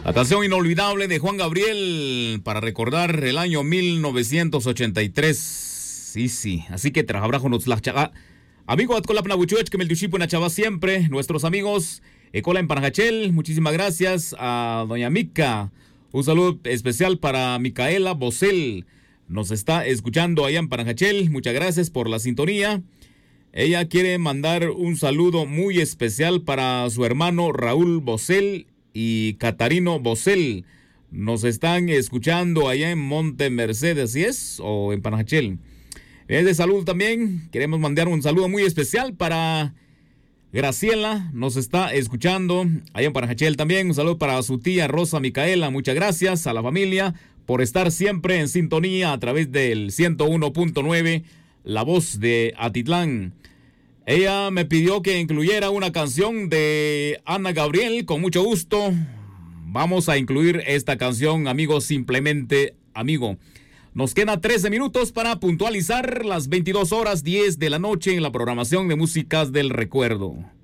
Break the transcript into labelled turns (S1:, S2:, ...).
S1: La canción inolvidable de Juan Gabriel para recordar el año 1983. Sí. Así que trabajo nos la chaga. Amigo Atcola Pnabuchuech, que me el na chava siempre. Nuestros amigos Ecola en Panajachel. Muchísimas gracias a doña Mica. Un saludo especial para Micaela Bosel. Nos está escuchando allá en Panajachel. Muchas gracias por la sintonía. Ella quiere mandar un saludo muy especial para su hermano Raúl Bosel y Catarino Bosel. Nos están escuchando allá en Monte Merced, ¿así es? O en Panajachel. Es de salud también. Queremos mandar un saludo muy especial para Graciela. Nos está escuchando allá en Panajachel también. Un saludo para su tía Rosa Micaela. Muchas gracias a la familia por estar siempre en sintonía a través del 101.9, La Voz de Atitlán. Ella me pidió que incluyera una canción de Ana Gabriel. Con mucho gusto vamos a incluir esta canción, amigo, simplemente amigo. Nos quedan 13 minutos para puntualizar las 22:10 de la noche en la programación de Músicas del Recuerdo.